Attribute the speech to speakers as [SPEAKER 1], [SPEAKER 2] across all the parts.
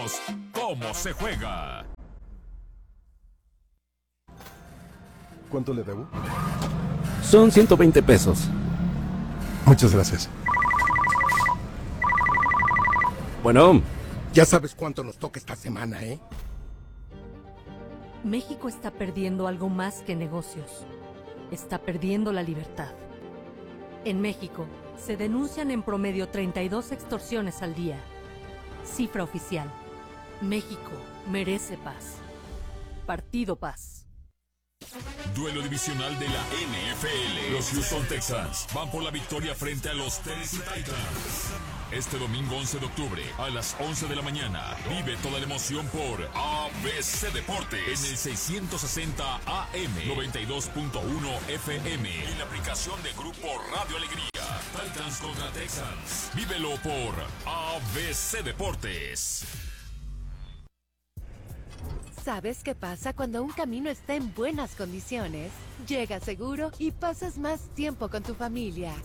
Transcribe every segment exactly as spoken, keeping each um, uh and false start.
[SPEAKER 1] sabemos cómo se juega.
[SPEAKER 2] ¿Cuánto le debo?
[SPEAKER 3] Son ciento veinte pesos.
[SPEAKER 2] Muchas gracias.
[SPEAKER 3] Bueno.
[SPEAKER 4] Ya sabes cuánto nos toca esta semana, ¿eh?
[SPEAKER 5] México está perdiendo algo más que negocios. Está perdiendo la libertad. En México, se denuncian en promedio treinta y dos extorsiones al día. Cifra oficial. México merece paz. Partido Paz.
[SPEAKER 1] Duelo divisional de la N F L. Los Houston Texans van por la victoria frente a los Tennessee Titans. Este domingo once de octubre a las once de la mañana. Vive toda la emoción por A B C Deportes en el seiscientos sesenta A M, noventa y dos punto uno F M y la aplicación de Grupo Radio Alegría. Titans contra Texans. Vívelo por A B C Deportes.
[SPEAKER 6] ¿Sabes qué pasa cuando un camino está en buenas condiciones? Llegas seguro y pasas más tiempo con tu familia.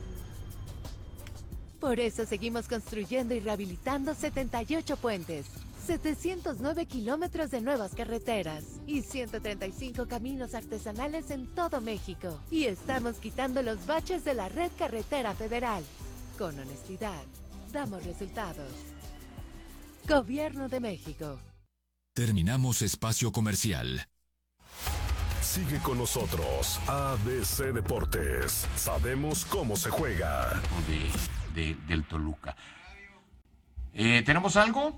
[SPEAKER 6] Por eso seguimos construyendo y rehabilitando setenta y ocho puentes, setecientos nueve kilómetros de nuevas carreteras y ciento treinta y cinco caminos artesanales en todo México. Y estamos quitando los baches de la red carretera federal. Con honestidad, damos resultados. Gobierno de México.
[SPEAKER 1] Terminamos espacio comercial.
[SPEAKER 2] Sigue con nosotros, A B C Deportes. Sabemos cómo se juega.
[SPEAKER 7] De, de, del Toluca. Eh, ¿Tenemos algo?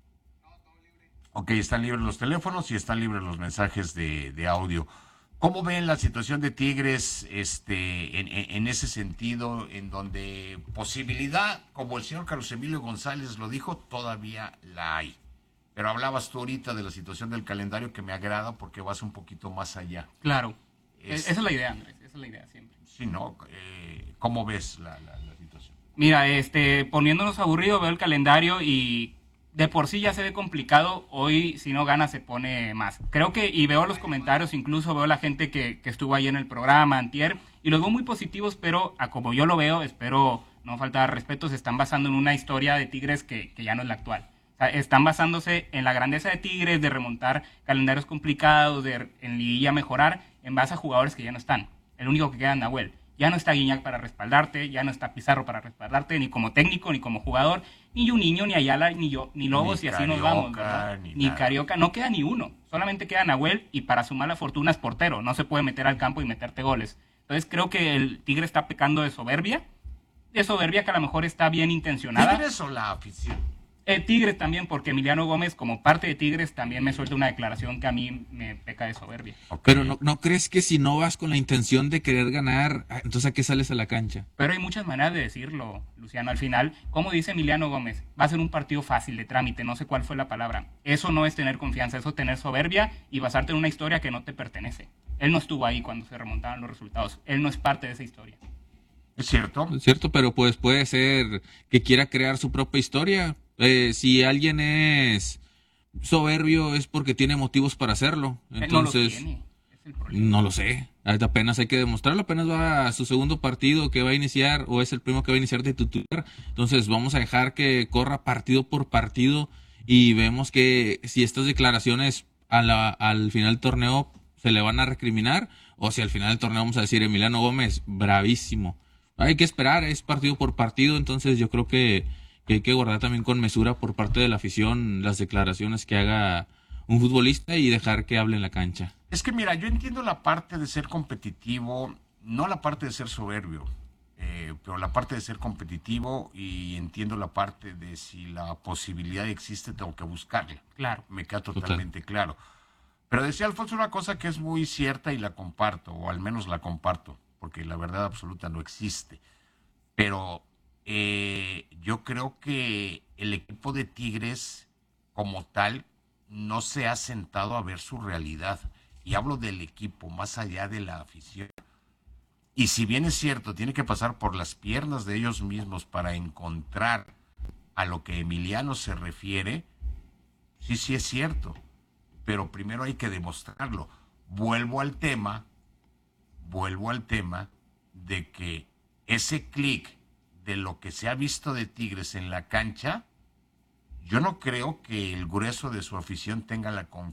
[SPEAKER 7] Ok, están libres los teléfonos y están libres los mensajes de, de audio. ¿Cómo ven la situación de Tigres este, en, en, en ese sentido, en donde posibilidad, como el señor Carlos Emilio González lo dijo, todavía la hay? Pero hablabas tú ahorita de la situación del calendario que me agrada porque vas un poquito más allá.
[SPEAKER 8] Claro,
[SPEAKER 7] es,
[SPEAKER 8] esa es la idea, Andrés, esa es la idea siempre.
[SPEAKER 7] Sí, ¿no? Eh, ¿Cómo ves la, la, la situación?
[SPEAKER 8] Mira, este, poniéndonos aburridos, veo el calendario y de por sí ya se ve complicado. Hoy, si no gana, se pone más. Creo que, y veo los comentarios, incluso veo la gente que, que estuvo ahí en el programa antier, y los veo muy positivos, pero a como yo lo veo, espero no faltar respeto, se están basando en una historia de Tigres que, que ya no es la actual. Están basándose en la grandeza de Tigres, de remontar calendarios complicados, de en liguilla mejorar, en base a jugadores que ya no están. El único que queda es Nahuel. Ya no está Guiñac para respaldarte, ya no está Pizarro para respaldarte, ni como técnico, ni como jugador, ni Juninho, ni Ayala, ni yo, ni Lobos, ni y así Carioca, nos vamos, ¿verdad? Ni, ni Carioca, no queda ni uno. Solamente queda Nahuel y para su mala fortuna es portero. No se puede meter al campo y meterte goles. Entonces creo que el Tigre está pecando de soberbia, de soberbia que a lo mejor está bien intencionada.
[SPEAKER 7] ¿Tigres o la afición?
[SPEAKER 8] Eh, Tigres también, porque Emiliano Gómez, como parte de Tigres, también me suelta una declaración que a mí me peca de soberbia.
[SPEAKER 9] Okay. Pero ¿no, ¿no crees que si no vas con la intención de querer ganar, entonces a qué sales a la cancha?
[SPEAKER 8] Pero hay muchas maneras de decirlo, Luciano. Al final, como dice Emiliano Gómez, va a ser un partido fácil, de trámite, no sé cuál fue la palabra. Eso no es tener confianza, eso es tener soberbia y basarte en una historia que no te pertenece. Él no estuvo ahí cuando se remontaban los resultados. Él no es parte de esa historia.
[SPEAKER 7] ¿Es cierto?
[SPEAKER 9] Es cierto, pero pues puede ser que quiera crear su propia historia. Eh, si alguien es soberbio es porque tiene motivos para hacerlo. Entonces,
[SPEAKER 8] no lo tiene. Es el problema.
[SPEAKER 9] No lo sé. Apenas hay que demostrarlo. Apenas va a su segundo partido que va a iniciar o es el primero que va a iniciar de titular. Entonces vamos a dejar que corra partido por partido y vemos que si estas declaraciones a la, al final del torneo se le van a recriminar o si al final del torneo vamos a decir Emiliano Gómez, bravísimo. Hay que esperar, es partido por partido. Entonces yo creo que que hay que guardar también con mesura por parte de la afición las declaraciones que haga un futbolista y dejar que hable en la cancha.
[SPEAKER 7] Es que mira, yo entiendo la parte de ser competitivo, no la parte de ser soberbio, eh, pero la parte de ser competitivo y entiendo la parte de si la posibilidad existe, tengo que buscarla.
[SPEAKER 8] Claro.
[SPEAKER 7] Me queda totalmente Total. claro. Pero decía Alfonso una cosa que es muy cierta y la comparto, o al menos la comparto, porque la verdad absoluta no existe. Pero Eh, yo creo que el equipo de Tigres como tal no se ha sentado a ver su realidad y hablo del equipo más allá de la afición y si bien es cierto tiene que pasar por las piernas de ellos mismos para encontrar a lo que Emiliano se refiere, sí, sí es cierto, pero primero hay que demostrarlo. Vuelvo al tema vuelvo al tema de que ese clic de lo que se ha visto de Tigres en la cancha yo no creo que el grueso de su afición tenga la confianza